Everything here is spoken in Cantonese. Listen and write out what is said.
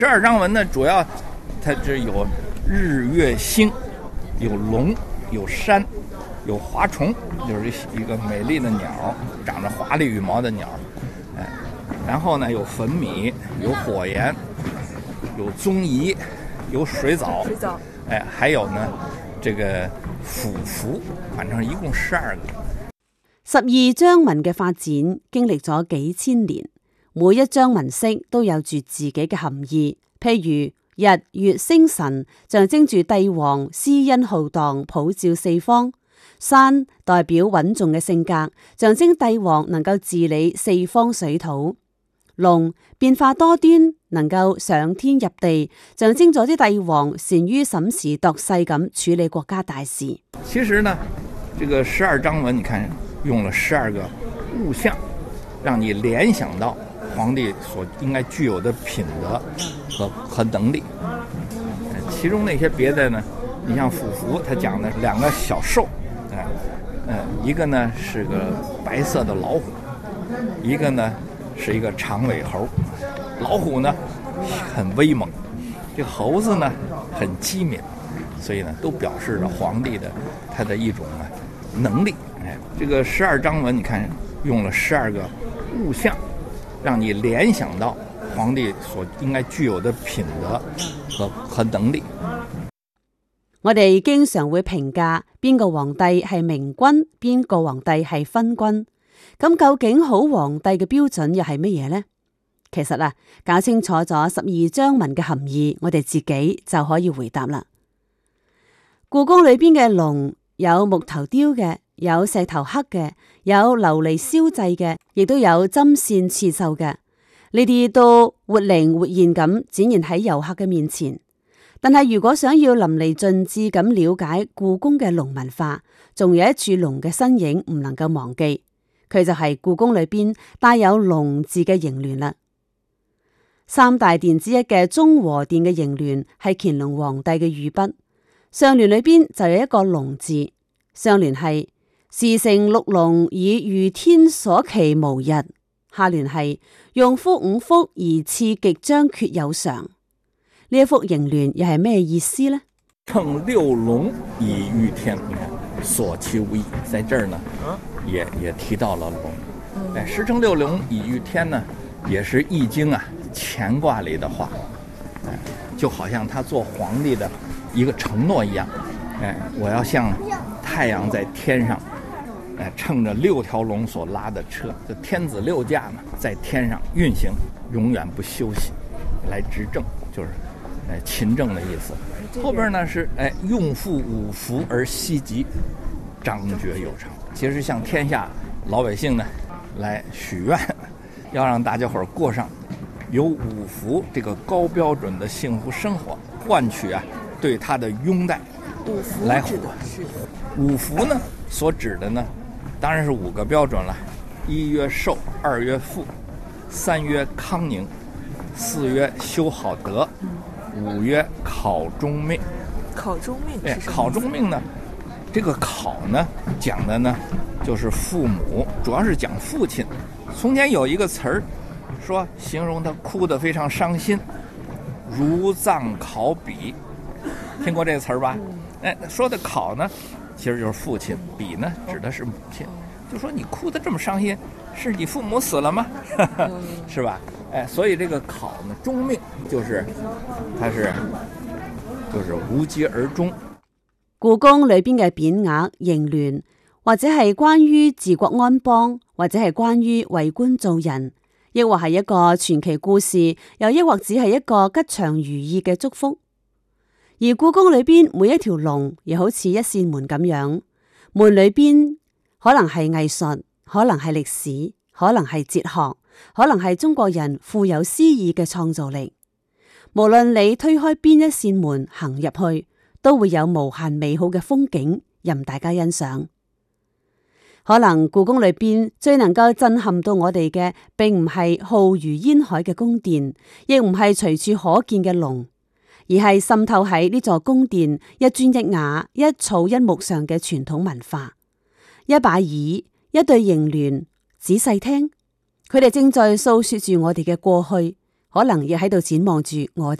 12章文呢，主要它这有日月星，有龙，有山，有华虫，就是一个美丽的鸟，长着华丽羽毛的鸟。然后呢，有粉米，有火焰，有棕夷，有水藻，还有呢这个俯伏，反正一共12個。 12章文嘅發展經歷咗幾千年，每一章文式都有住自己嘅含義。譬如日月星辰象徵住帝王施恩浩蕩，普照四方；山代表穩重嘅性格，象徵帝王能夠治理四方水土；龍變化多端，能夠上天入地，象徵咗啲帝王善於審時度勢咁處理國家大事。 其實呢，這個12章文，你看用了12個物象，讓你聯想到皇帝所應該具有的品德和能力。其中那些別的呢，你像俯伏，他講的2個小獸，一個呢是個白色的老虎，一個呢是一個長尾猴。老虎呢很威猛，這個猴子呢很機敏，所以呢都表示着皇帝的他的一種能力。這個12章文，你看用了12個物象，讓你聯想到皇帝所應該具有的品德和能力。 我哋經常會評價邊個皇帝係明君，邊個皇帝係昏君。咁究竟好皇帝嘅標準又係乜嘢呢？其實啊，搞清楚咗12章文嘅含義，我哋自己就可以回答啦。故宮裏邊嘅龍有木頭雕嘅，有石頭刻嘅，有琉璃燒製嘅，亦都有針線刺繡嘅。呢啲都活靈活現咁展現喺遊客嘅面前。但係如果想要淋漓盡致咁了解故宮嘅龍文化，仲有一處龍嘅身影唔能夠忘記，佢就係故宮裏邊帶有龍字嘅楹聯啦。3大殿之一嘅中和殿嘅楹聯係乾隆皇帝嘅御筆，上聯裏邊就有一個龍字，上聯係時成六龍以御天所期無日，下聯係用夫五福而賜極將缺有常。呢一幅楹聯又係咩意思呢？ 乘6龍以御天，所期無已，在這兒呢，也提到了龍。時乘6龍以御天呢，也是易經啊乾卦裏的話，就好像他做皇帝的一個承諾一樣。我要像太陽在天上，乘着6條龍所拉的車，就天子6駕呢，在天上運行，永遠不休息，來執政，就是勤政的意思。後邊呢是用父五福而西極，張爵有常。其實向天下老百姓呢來許願，要讓大家伙過上有五福這個高標準的幸福生活，換取對他的擁戴。來五福呢所指的呢，當然是5個標準了。1曰壽，2曰富，3曰康寧，4曰修好德，5曰考中命。 考中命是什麼？ 考中命呢，這個考呢講的呢就是父母，主要是講父親。從前有一個詞兒說形容他哭得非常傷心，如葬考妣，聽過這個詞兒吧？說的考呢其實就是父親，妣呢指的是母親。就說你哭得這麼傷心，是你父母死了嗎？是吧？所以這個考呢，終命就是無疾而終。 故宮裏邊嘅匾額、楹聯，或者係關於治國安邦，或者係關於為官做人，亦或係一個傳奇故事，又抑或只係一個吉祥如意嘅祝福。而故宮裏邊每一條龍，亦好似一扇門咁樣，門裏邊可能係藝術，可能係歷史，可能係哲學，可能係中國人富有詩意嘅創造力。無論你推開邊一扇門行入去，都會有無限美好嘅風景任大家欣賞。可能故宮裏邊最能夠震撼到我哋嘅，並唔係浩如煙海嘅宮殿，亦唔係隨處可見嘅龍，而係滲透喺呢座宮殿一磚一瓦、一草一木上嘅傳統文化。一把椅，一對楹聯，仔細聽，佢哋正在訴說住我哋嘅過去， 可能亦喺度展望住我哋。